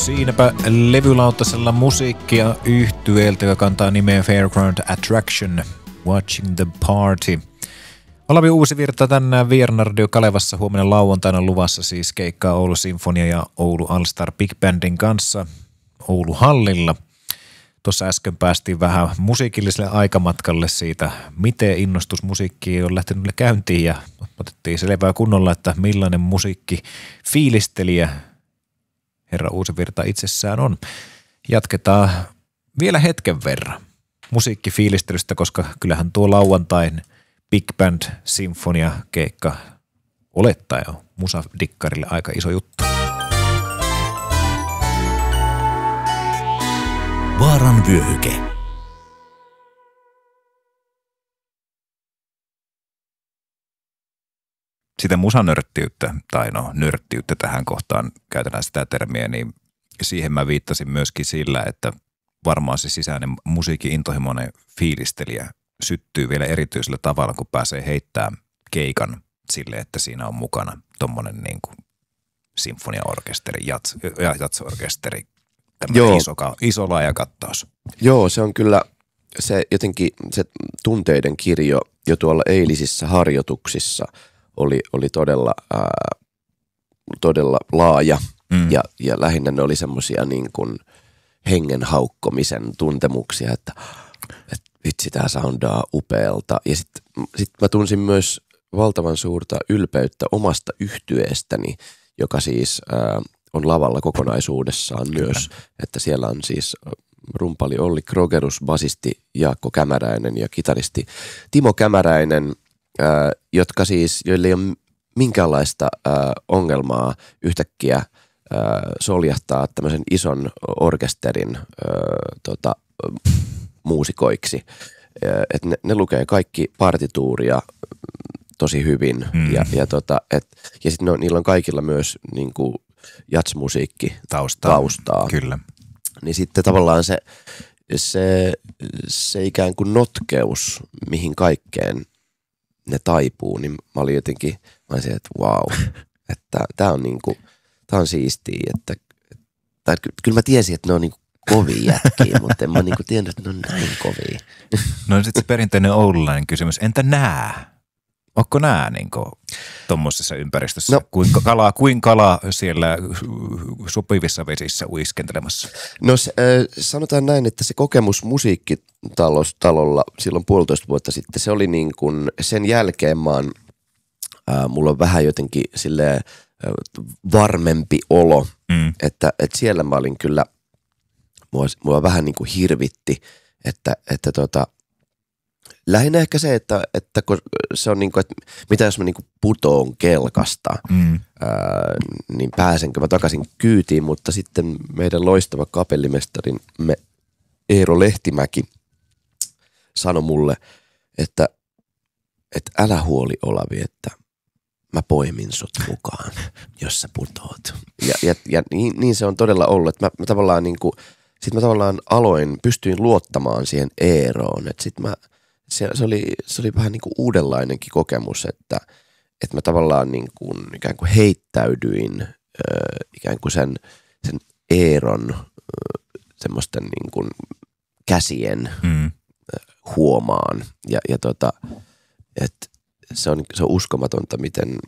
Siinäpä levylautasella musiikkia yhtyeeltä, joka kantaa nimeä Fairground Attraction, Watching the Party. Olavi Uusivirta tänään Viernardio Kalevassa, huomenna lauantaina luvassa siis keikkaa Oulu Sinfonia ja Oulu All-Star Big Bandin kanssa Oulu Hallilla. Tuossa äsken päästiin vähän musiikilliselle aikamatkalle siitä, miten innostus musiikkiin on lähtenyt käyntiin ja otettiin selvää kunnolla, että millainen musiikki fiilistelijä herra Uusivirta itsessään on. Jatketaan vielä hetken verran musiikkifiilistelystä, koska kyllähän tuo lauantain Big Band Sinfonia keikka olettaa jo musadikkarille aika iso juttu. Vaaran vyöhyke. Sitä musanörttiyttä, tai nörttiyttä tähän kohtaan, käytetään sitä termiä, niin siihen mä viittasin myöskin sillä, että varmaan se sisäinen musiikin intohimoinen fiilistelijä syttyy vielä erityisellä tavalla, kun pääsee heittämään keikan sille, että siinä on mukana tommonen niin kuin sinfoniaorkesteri, jatsorkesteri, tämmöinen iso laaja kattaus. Joo, se on kyllä se jotenkin se tunteiden kirjo jo tuolla eilisissä harjoituksissa oli todella laaja ja lähinnä ne oli semmoisia niin kuin hengen haukkomisen tuntemuksia, että vitsi, tää soundaa upealta. Ja sit mä tunsin myös valtavan suurta ylpeyttä omasta yhtyeestäni, joka siis on lavalla kokonaisuudessaan myös, että siellä on siis rumpali Olli Krogerus, basisti Jaakko Kämäräinen ja kitaristi Timo Kämäräinen, joille ei ole minkäänlaista ongelmaa yhtäkkiä soljahtaa tämmöisen ison orkesterin muusikoiksi. Et ne lukee kaikki partituuria tosi hyvin ja sitten niillä on kaikilla myös niinku jatsmusiikki taustaa. Kyllä. Niin sitten tavallaan se ikään kuin notkeus, mihin kaikkeen ne taipuu, niin mä olin jotenkin, mä olisin, että vau, että tää on siistiä, että kyllä mä tiesin, että ne on niinku kovia jätkiä, mutta en mä niinku tiennyt, että ne on näin kovia. No sitten se perinteinen oululainen kysymys, entä nää? Onko nää niinku tommosessa ympäristössä? No, kuin kala siellä sopivissa vesissä uiskentelemassa? No sanotaan näin, että se kokemus musiikkitalolla silloin 1,5 vuotta sitten, se oli niin kuin sen jälkeen mulla on vähän jotenkin silleen varmempi olo, että siellä mä olin kyllä, mua vähän niin kuin hirvitti, että lähinnä ehkä se, että se on niin kuin, että mitä jos mä niin kuin putoon kelkasta, niin pääsenkö mä takaisin kyytiin, mutta sitten meidän loistava kapellimestarimme Eero Lehtimäki sanoi mulle, että älä huoli Olavi, että mä poimin sut mukaan, jos sä putoot. Ja niin se on todella ollut, että mä tavallaan niin kuin, sit mä tavallaan pystyin luottamaan siihen Eeroon, että sit se oli vähän niin kuin uudenlainenkin kokemus, että mä tavallaan niin kuin ikään kuin heittäydyin ikään kuin sen Eeron semmoisten niin kuin käsien huomaan ja että se on uskomatonta,